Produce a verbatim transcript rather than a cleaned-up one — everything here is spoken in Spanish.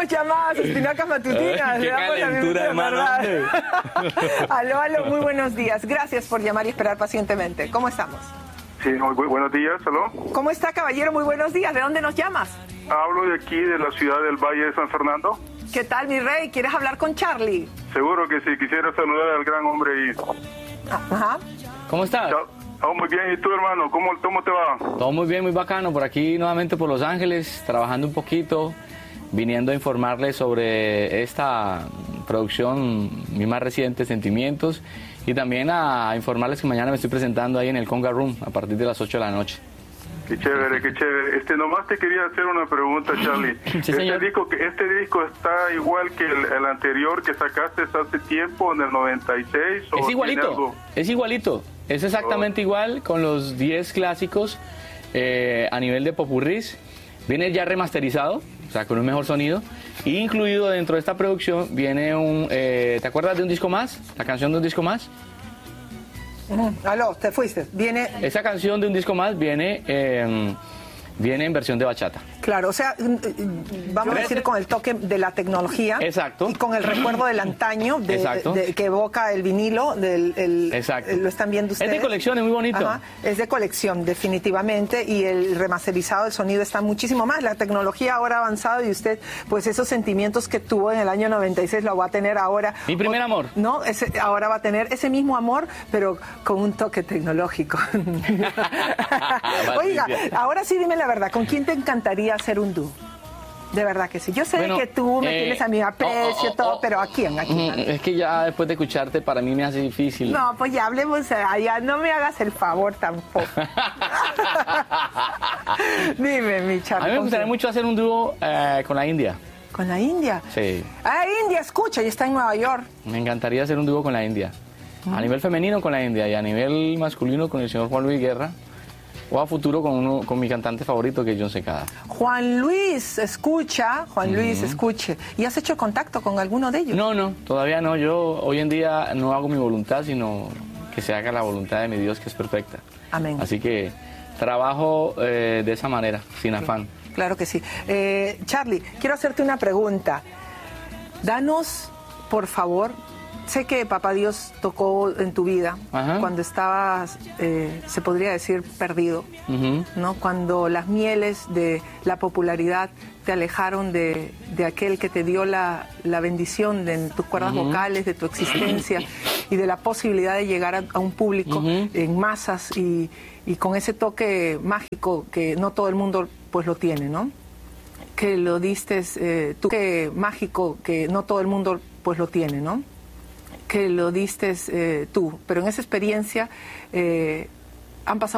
llamadas, espinacas matutinas. Qué calentura de mano. Aló, aló, muy buenos días. Gracias por llamar y esperar pacientemente. ¿Cómo estamos? Sí, muy bu buenos días, aló. ¿Cómo está, caballero? Muy buenos días. ¿De dónde nos llamas? Hablo de aquí, de la ciudad del Valle de San Fernando. ¿Qué tal, mi rey? ¿Quieres hablar con Charlie? Seguro que sí, quisiera saludar al gran hombre y... Ajá. ¿Cómo estás? Oh, muy bien, ¿y tú, hermano? ¿Cómo, cómo te va? Todo muy bien, muy bacano. Por aquí nuevamente por Los Ángeles, trabajando un poquito, viniendo a informarles sobre esta producción, mi más reciente, Sentimientos, y también a informarles que mañana me estoy presentando ahí en el Conga Room a partir de las ocho de la noche. Qué chévere, qué chévere. Este, nomás te quería hacer una pregunta, Charlie. Sí, este, señor. disco, este disco está igual que el, el anterior que sacaste hace tiempo, en el noventa y seis. ¿o Es tiene igualito, algo? es igualito. Es exactamente Oh. igual con los diez clásicos eh, a nivel de popurrís. Viene ya remasterizado, o sea, con un mejor sonido. Y incluido dentro de esta producción viene un... Eh, ¿Te acuerdas de Un Disco Más? La canción de Un Disco Más. Mm, aló, te fuiste. Viene... Esa canción de Un Disco Más viene, eh, viene en versión de bachata. Claro, o sea, vamos a decir con el toque de la tecnología. Exacto. Y con el recuerdo del antaño de, Exacto. de- que evoca el vinilo. Del, el, Exacto. el- lo están viendo ustedes. Es de colección, es muy bonito. Ajá, es de colección, definitivamente. Y el remasterizado, el sonido está muchísimo más. La tecnología ahora ha avanzado y usted, pues esos sentimientos que tuvo en el año noventa y seis lo va a tener ahora. Mi primer O- amor. No, ese, ahora va a tener ese mismo amor, pero con un toque tecnológico. Oiga, ahora sí dime la verdad, ¿con quién te encantaría hacer un dúo? De verdad que sí. Yo sé Bueno, que tú me eh, tienes a mi aprecio, oh, oh, oh, todo, oh. pero ¿a quién? ¿A quién? Mm, Es que ya después de escucharte para mí me hace difícil. No, pues ya hablemos allá, no me hagas el favor tampoco. Dime, mi A Charlie. mí me ¿con gustaría quién? mucho hacer un dúo eh, con la India. ¿Con la India? Sí. Ah, India, escucha, y está en Nueva York. Me encantaría hacer un dúo con la India. A nivel femenino con la India y a nivel masculino con el señor Juan Luis Guerra. O a futuro con, uno, con mi cantante favorito que es John Secada. Juan Luis, escucha, Juan Luis, escuche. ¿Y has hecho contacto con alguno de ellos? No, no, todavía no. Yo hoy en día no hago mi voluntad, sino que se haga la voluntad de mi Dios, que es perfecta. Amén. Así que trabajo eh, de esa manera, sin afán. Claro que sí. Eh, Charlie, quiero hacerte una pregunta. Danos, por favor, sé que Papá Dios tocó en tu vida Ajá. cuando estabas, eh, se podría decir, perdido, Ujú. ¿no? Cuando las mieles de la popularidad te alejaron de, de aquel que te dio la, la bendición de tus cuerdas Ujú. vocales, de tu existencia y de la posibilidad de llegar a, a un público Ujú. en masas y, y con ese toque mágico que no todo el mundo pues lo tiene, ¿no? Que lo diste eh, tú, que mágico que no todo el mundo pues lo tiene, ¿no? Que lo diste eh, tú, pero en esa experiencia eh, han pasado